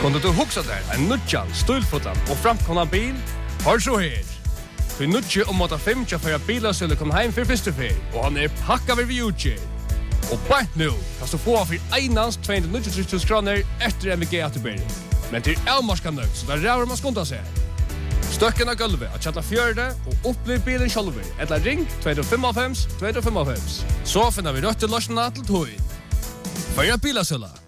Kunde du huxa der en nudjan, stilfotan og framkomna bil? Hör så her. Du nudje om måta 5 tja for bilasøle kom heim for første fer, og han pakka ved utgjør. Og bare nu kan du få for einans 290 kroner etter MVG atterbering. Men til avmarska nøgt, så der ræver man skunda seg. Støkken av gulvet at chatta fjørde og opplev bilen sjálfur. Eller ring 255 255. Så finner vi rødt til løsjene til tog. Føya bilasøla.